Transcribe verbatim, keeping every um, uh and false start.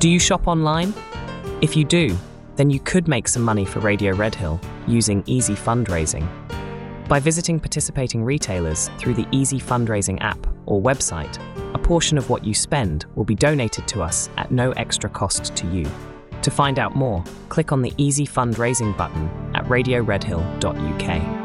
Do you shop online? If you do, then you could make some money for Radio Redhill using Easy Fundraising. By visiting participating retailers through the Easy Fundraising app or website, a portion of what you spend will be donated to us at no extra cost to you. To find out more, click on the Easy Fundraising button at radio redhill dot U K.